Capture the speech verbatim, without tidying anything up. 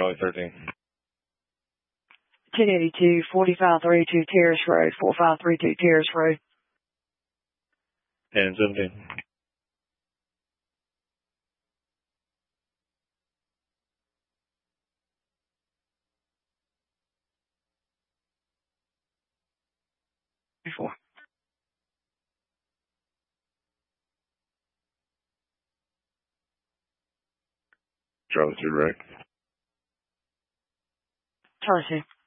Charlie thirteen. ten eighty-two, forty-five thirty-two Terrace Road, forty-five thirty-two Terrace Road. And seventeen. Before. Charlie two, right? Charlie two.